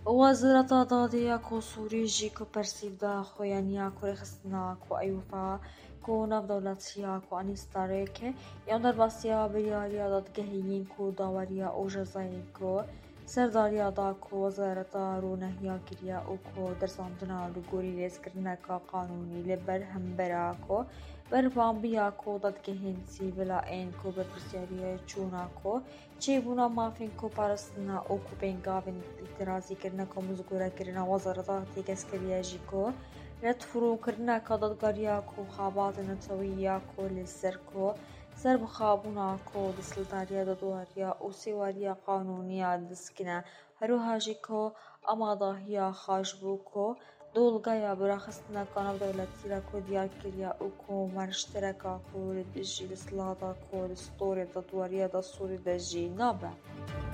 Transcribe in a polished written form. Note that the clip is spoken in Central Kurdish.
وزارة دادية کو سوری جی کو پرسیودا خویانیا کو رخصنا کو ایوفا کو ناف دولتیا کو انیستاره که یا در باسیا بیاریا دادگهیین کو داوریا او جزایی کو سرداریا دا کو وزارت رونهیا کریا او کو درساندنا لگوری ریز کرنا کا قانونی لبر هم برا کو بر بامبیا کو دادگهین سیویلا این کو بر پرسیاری چونا کو چی بونا مافین کو پارستنا او کو بینگاوین اعتراضی کرنا کو مزگوره کرنا وزارت تیگسکریا جی کو رد فرو کرنا کا دادگاریا کو خوابات نتویا کو لسر کو سر بخابونا کو دسلداریا دادواریا او سیواریا قانونیا دسکنا هرو هاجی کو اماداهیا خاجبو کو دولگایا براخستنا کانو دولتی را کو دیار کریا او کو مرشترکا کو ردجی دسلادا کو دستوری دادواریا دا سوری دجی نابه